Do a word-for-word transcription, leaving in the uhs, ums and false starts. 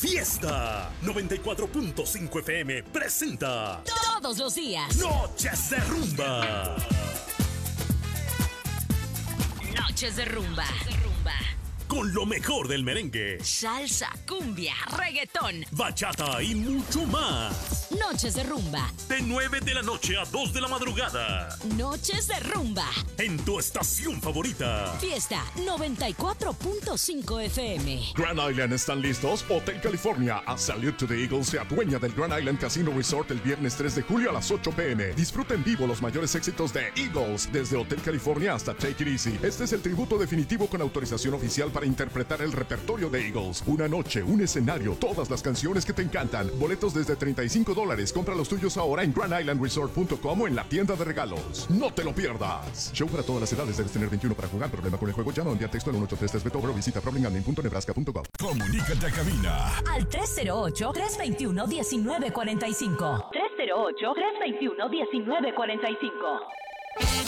Fiesta noventa y cuatro punto cinco F M presenta todos los días Noches de Rumba. Noches de Rumba. Con lo mejor del merengue, salsa, cumbia, reggaetón, bachata y mucho más. Noches de Rumba. De nueve de la noche a dos de la madrugada. Noches de Rumba. En tu estación favorita. Fiesta noventa y cuatro punto cinco F M. Grand Island están listos. Hotel California, a Salute to the Eagles, se adueña del Grand Island Casino Resort el viernes tres de julio a las ocho p m Disfruta en vivo los mayores éxitos de Eagles, desde Hotel California hasta Take It Easy. Este es el tributo definitivo con autorización oficial para interpretar el repertorio de Eagles. Una noche, un escenario, todas las canciones que te encantan. Boletos desde treinta y cinco dólares. Compra los tuyos ahora en grand island resort punto com o en la tienda de regalos. No te lo pierdas. Show para todas las edades. Debes tener veintiuno para jugar. Problema con el juego. Llama o envía texto al uno ocho tres tres Beto o visita problem gambling punto nebraska punto gov. Comunícate a cabina al tres cero ocho, tres dos uno, uno nueve cuatro cinco. tres cero ocho, tres dos uno, uno nueve cuatro cinco.